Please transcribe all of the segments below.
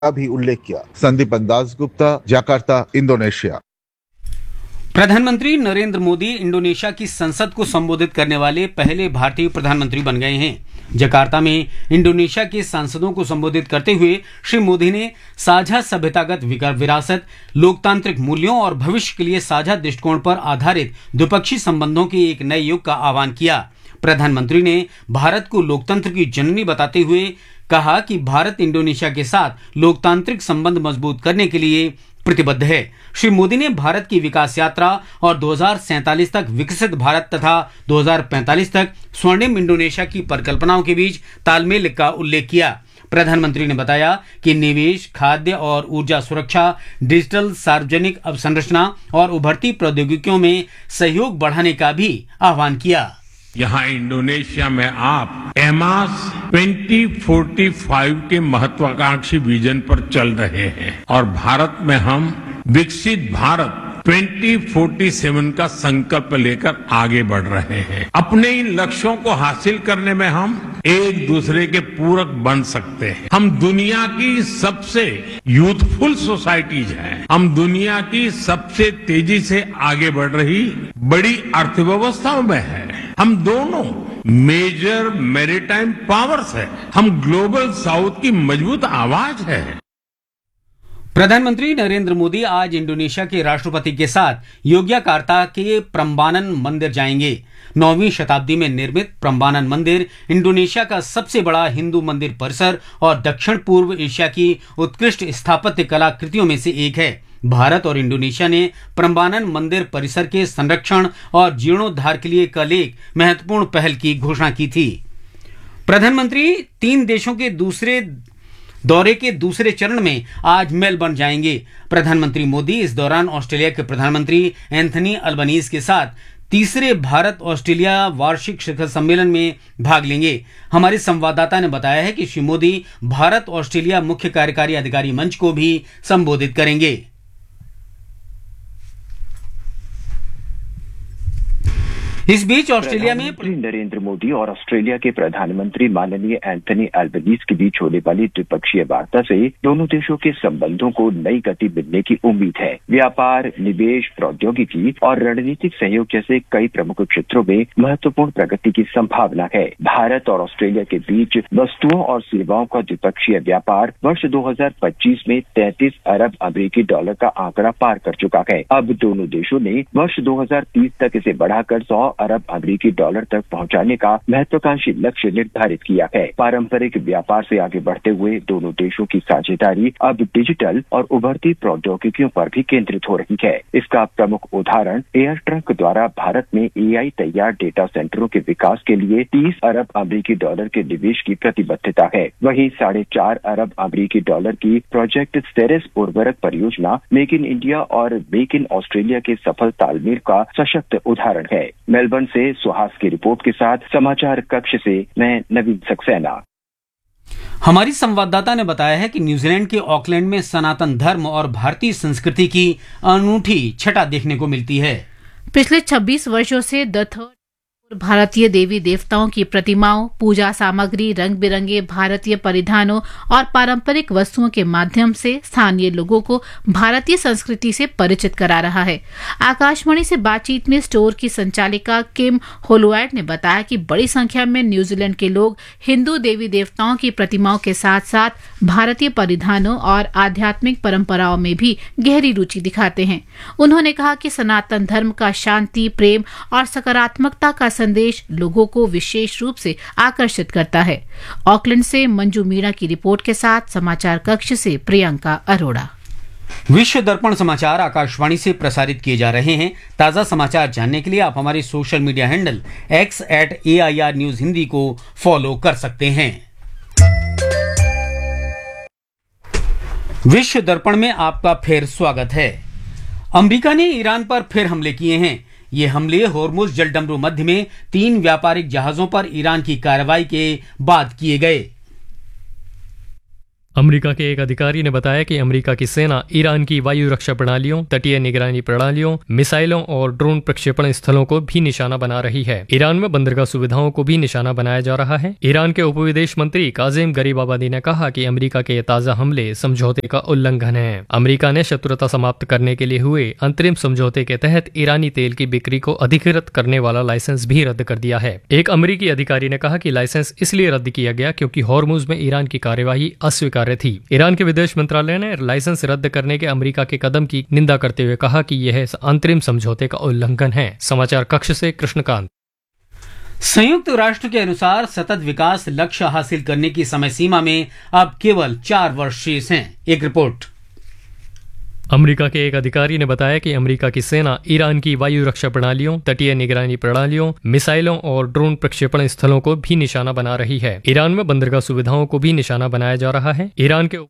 का भी उल्लेख किया। Sandeep Dasgupta, Jakarta, Indonesia. प्रधानमंत्री नरेंद्र मोदी इंडोनेशिया की संसद को संबोधित करने वाले पहले भारतीय प्रधानमंत्री बन गए हैं। जकार्ता में इंडोनेशिया के सांसदों को संबोधित करते हुए श्री मोदी ने साझा सभ्यतागत विरासत, लोकतांत्रिक मूल्यों और भविष्य के लिए साझा दृष्टिकोण पर आधारित द्विपक्षीय संबंधों के एक नए युग का आह्वान किया। प्रधानमंत्री ने भारत को लोकतंत्र की जननी बताते हुए कहा कि भारत इंडोनेशिया के साथ लोकतांत्रिक संबंध मजबूत करने के लिए प्रतिबद्ध है। श्री मोदी ने भारत की विकास यात्रा और 2047 तक विकसित भारत तथा 2045 तक स्वर्णिम इंडोनेशिया की परिकल्पनाओं के बीच तालमेल का उल्लेख किया। प्रधानमंत्री ने बताया कि निवेश, खाद्य और ऊर्जा सुरक्षा, डिजिटल, सार्वजनिक अवसंरचना और उभरती प्रौद्योगिकियों में सहयोग बढ़ाने का भी आह्वान किया। यहाँ इंडोनेशिया में आप एमास 2045 के महत्वाकांक्षी विजन पर चल रहे हैं और भारत में हम विकसित भारत 2047 का संकल्प लेकर आगे बढ़ रहे हैं। अपने इन लक्ष्यों को हासिल करने में हम एक दूसरे के पूरक बन सकते हैं। हम दुनिया की सबसे यूथफुल सोसाइटीज हैं। हम दुनिया की सबसे तेजी से आगे बढ़ रही बड़ी अर्थव्यवस्थाओं में हैं। हम दोनों मेजर मैरीटाइम पावर्स हैं। हम ग्लोबल साउथ की मजबूत आवाज है। प्रधानमंत्री नरेंद्र मोदी आज इंडोनेशिया के राष्ट्रपति के साथ योग्याकार्ता के प्रम्बानन मंदिर जाएंगे। 9वीं शताब्दी में निर्मित प्रम्बानन मंदिर इंडोनेशिया का सबसे बड़ा हिंदू मंदिर परिसर और दक्षिण पूर्व एशिया की उत्कृष्ट स्थापत्य कलाकृतियों में से एक है। भारत और इंडोनेशिया ने प्रम्बानन मंदिर परिसर के संरक्षण और जीर्णोद्धार के लिए कल एक महत्वपूर्ण पहल की घोषणा की थी। प्रधानमंत्री 3 देशों के दौरे के दूसरे चरण में आज मेलबर्न जाएंगे। प्रधानमंत्री मोदी इस दौरान ऑस्ट्रेलिया के प्रधानमंत्री एंथनी अल्बनीज के साथ तीसरे भारत ऑस्ट्रेलिया वार्षिक शिखर सम्मेलन में भाग लेंगे। हमारे संवाददाता ने बताया है कि श्री मोदी भारत ऑस्ट्रेलिया मुख्य कार्यकारी अधिकारी मंच को भी संबोधित करेंगे। इस बीच ऑस्ट्रेलिया में नरेंद्र मोदी और ऑस्ट्रेलिया के प्रधानमंत्री माननीय एंथनी अल्बनीज के बीच होने वाली द्विपक्षीय वार्ता से दोनों देशों के संबंधों को नई गति मिलने की उम्मीद है। व्यापार, निवेश, प्रौद्योगिकी और रणनीतिक सहयोग जैसे कई प्रमुख क्षेत्रों में महत्वपूर्ण प्रगति की संभावना है। भारत और ऑस्ट्रेलिया के बीच वस्तुओं और सेवाओं का द्विपक्षीय व्यापार वर्ष 2025 में 33 अरब अमेरिकी डॉलर का आंकड़ा पार कर चुका है। अब दोनों देशों ने वर्ष 2030 तक इसे बढ़ाकर 100 अरब अमेरिकी डॉलर तक पहुंचाने का महत्वाकांक्षी लक्ष्य निर्धारित किया है। पारंपरिक व्यापार से आगे बढ़ते हुए दोनों देशों की साझेदारी अब डिजिटल और उभरती प्रौद्योगिकियों पर भी केंद्रित हो रही है। इसका प्रमुख उदाहरण एयर ट्रक द्वारा भारत में AI तैयार डेटा सेंटरों के विकास के लिए 30 अरब अमेरिकी डॉलर के निवेश की प्रतिबद्धता है। वहीं 4.5 अरब अमेरिकी डॉलर की प्रोजेक्ट सेरेस उर्वरक परियोजना मेक इन इंडिया और मेक इन ऑस्ट्रेलिया के सफल तालमेल का सशक्त उदाहरण है। मेलबर्न से सुहास की रिपोर्ट के साथ समाचार कक्ष से मैं नवीन सक्सेना। हमारी संवाददाता ने बताया है कि न्यूजीलैंड के ऑकलैंड में सनातन धर्म और भारतीय संस्कृति की अनूठी छटा देखने को मिलती है। पिछले 26 वर्षों से द थर्ड भारतीय देवी देवताओं की प्रतिमाओं, पूजा सामग्री, रंग बिरंगे भारतीय परिधानों और पारंपरिक वस्तुओं के माध्यम से स्थानीय लोगों को भारतीय संस्कृति से परिचित करा रहा है। आकाशवाणी से बातचीत में स्टोर की संचालिका किम होलोएट ने बताया कि बड़ी संख्या में न्यूजीलैंड के लोग हिंदू देवी देवताओं की प्रतिमाओं के साथ साथ भारतीय परिधानों और आध्यात्मिक परंपराओं में भी गहरी रुचि दिखाते हैं। उन्होंने कहा कि सनातन धर्म का शांति, प्रेम और सकारात्मकता का संदेश लोगों को विशेष रूप से आकर्षित करता है। ऑकलैंड से मंजू मीणा की रिपोर्ट के साथ समाचार कक्ष से प्रियंका अरोड़ा। विश्व दर्पण समाचार आकाशवाणी से प्रसारित किए जा रहे हैं। ताजा समाचार जानने के लिए आप हमारे social media handle x@AIR news Hindi को फॉलो कर सकते हैं। विश्व दर्पण में आपका फिर स्वागत है। अमेरिका ने ईरान पर फिर हमले किए हैं। ये हमले होर्मुज जलडमरू मध्य में 3 व्यापारिक जहाजों पर ईरान की कार्रवाई के बाद किए गए। अमेरिका के एक अधिकारी ने बताया कि अमेरिका की सेना ईरान की वायु रक्षा प्रणालियों, तटीय निगरानी प्रणालियों, मिसाइलों और ड्रोन प्रक्षेपण स्थलों को भी निशाना बना रही है। ईरान में बंदरगाह सुविधाओं को भी निशाना बनाया जा रहा है। ईरान के उप विदेश मंत्री काजिम गरीबाबादी ने कहा कि अमेरिका के ताजा हमले समझौते का उल्लंघन है। अमेरिका ने शत्रुता समाप्त करने के लिए हुए अंतरिम समझौते के तहत ईरानी तेल की बिक्री को अधिकृत करने वाला लाइसेंस भी रद्द कर दिया है। एक अमेरिकी अधिकारी ने कहा कि लाइसेंस इसलिए रद्द किया गया क्योंकि हॉर्मुज में ईरान की कार्यवाही अस्वीकार थी। ईरान के विदेश मंत्रालय ने लाइसेंस रद्द करने के अमेरिका के कदम की निंदा करते हुए कहा कि यह अंतरिम समझौते का उल्लंघन है। समाचार कक्ष से कृष्णकांत। संयुक्त राष्ट्र के अनुसार सतत विकास लक्ष्य हासिल करने की समय सीमा में अब केवल 4 वर्ष शेष हैं। एक रिपोर्ट। अमेरिका के एक अधिकारी ने बताया कि अमेरिका की सेना ईरान की वायु रक्षा प्रणालियों, तटीय निगरानी प्रणालियों, मिसाइलों और ड्रोन प्रक्षेपण स्थलों को भी निशाना बना रही है। ईरान में बंदरगाह सुविधाओं को भी निशाना बनाया जा रहा है। ईरान के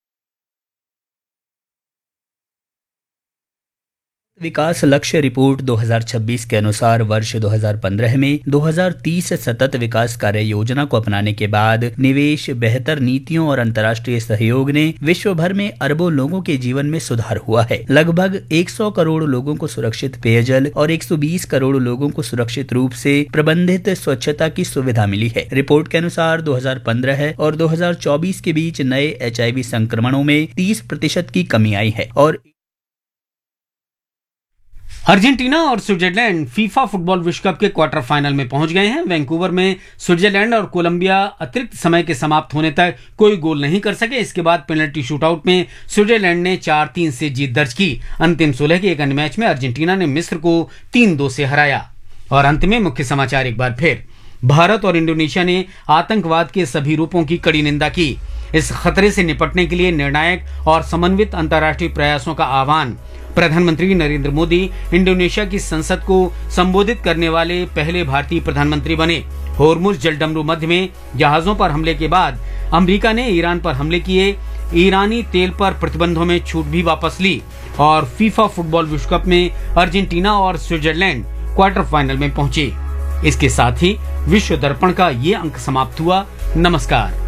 विकास लक्ष्य रिपोर्ट 2026 के अनुसार वर्ष 2015 में 2030 सतत विकास कार्य योजना को अपनाने के बाद निवेश, बेहतर नीतियों और अंतर्राष्ट्रीय सहयोग ने विश्व भर में अरबों लोगों के जीवन में सुधार हुआ है। लगभग 100 करोड़ लोगों को सुरक्षित पेयजल और 120 करोड़ लोगों को सुरक्षित रूप से प्रबंधित स्वच्छता की सुविधा मिली है। रिपोर्ट के अनुसार 2015 और 2024 के बीच नए HIV संक्रमणों में 30% की कमी आई है और अर्जेंटीना और स्विट्जरलैंड फीफा फुटबॉल विश्व कप के क्वार्टर फाइनल में पहुंच गए हैं। वैंकूवर में स्विट्जरलैंड और कोलंबिया अतिरिक्त समय के समाप्त होने तक कोई गोल नहीं कर सके। इसके बाद पेनल्टी शूटआउट में स्विट्जरलैंड ने 4-3 से जीत दर्ज की। अंतिम 16 के एक अन्य मैच में अर्जेंटीना ने मिस्र को 3-2 से हराया। और अंत में मुख्य समाचार एक बार फिर। भारत और इंडोनेशिया ने आतंकवाद के सभी रूपों की कड़ी निंदा की। इस खतरे से निपटने के लिए निर्णायक और समन्वित अंतर्राष्ट्रीय प्रयासों का आह्वान। प्रधानमंत्री नरेंद्र मोदी इंडोनेशिया की संसद को संबोधित करने वाले पहले भारतीय प्रधानमंत्री बने। होर्मुज जलडमरू मध्य में जहाजों पर हमले के बाद अमेरिका ने ईरान पर हमले किए। ईरानी तेल पर प्रतिबंधों में छूट भी वापस ली। और फीफा फुटबॉल विश्व कप में अर्जेंटीना और स्विट्जरलैंड क्वार्टर फाइनल में पहुंचे। इसके साथ ही विश्व दर्पण का ये अंक समाप्त हुआ। नमस्कार।